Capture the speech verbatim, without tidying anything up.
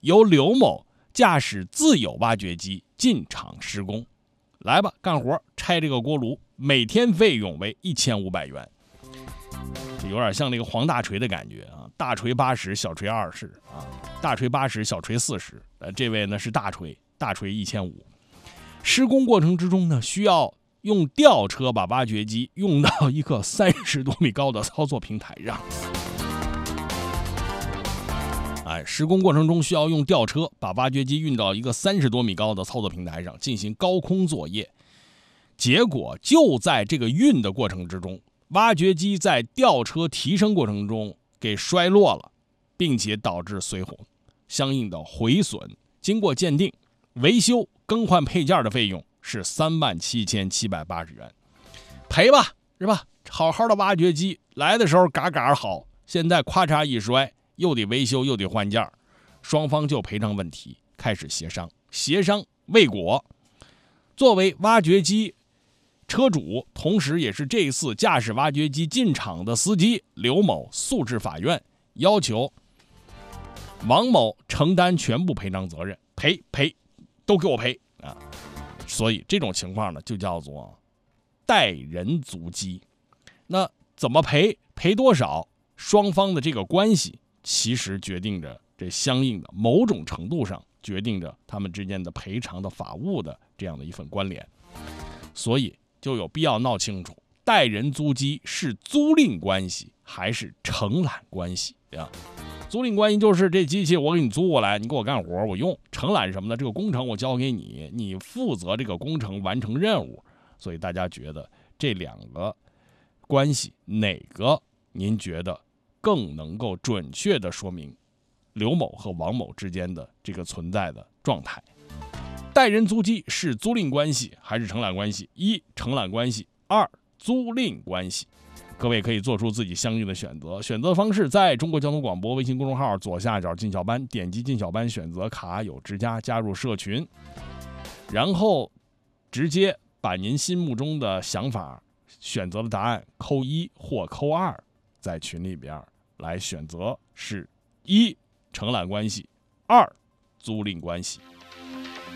由刘某驾驶自有挖掘机进场施工。来吧，干活，拆这个锅炉，每天费用为一千五百元。这有点像那个黄大锤的感觉啊，大锤八十，小锤二十啊，大锤八十，小锤四十。呃，这位呢是大锤，大锤一千五。施工过程之中呢，需要用吊车把挖掘机用到一个三十多米高的操作平台上。哎，施工过程中需要用吊车把挖掘机运到一个三十多米高的操作平台上进行高空作业。结果就在这个运的过程之中，挖掘机在吊车提升过程中给摔落了，并且导致随后相应的毁损。经过鉴定，维修更换配件的费用是三万七千七百八十元。赔吧，是吧？好好的挖掘机来的时候嘎嘎好，现在咔嚓一摔，又得维修又得换件，双方就赔偿问题开始协商，协商未果。作为挖掘机车主，同时也是这次驾驶挖掘机进场的司机刘某诉至法院，要求王某承担全部赔偿责任，赔赔都给我赔啊！所以这种情况呢，就叫做带人足击。那怎么赔？赔多少？双方的这个关系其实决定着这相应的某种程度上决定着他们之间的赔偿的法务的这样的一份关联。所以就有必要闹清楚，带人租机是租赁关系还是承揽关系啊？租赁关系就是这机器我给你租过来，你给我干活我用。承揽什么呢？这个工程我交给你，你负责这个工程完成任务。所以大家觉得这两个关系哪个您觉得更能够准确地说明刘某和王某之间的这个存在的状态？带人租机是租赁关系还是承揽关系？一、承揽关系；二、租赁关系。各位可以做出自己相应的选择，选择方式在中国交通广播微信公众号左下角进小班，点击进小班，选择卡友之家，加入社群，然后直接把您心目中的想法选择的答案扣一或扣二，在群里边来选择是一承揽关系，二租赁关系。